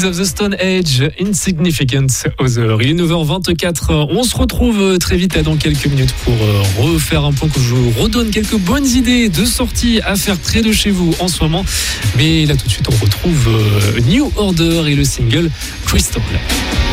of the Stone Age, Insignificant Other. Il est 9h24. On se retrouve très vite là dans quelques minutes pour refaire un point, que je vous redonne quelques bonnes idées de sorties à faire près de chez vous en ce moment. Mais là tout de suite on retrouve New Order et le single Crystal.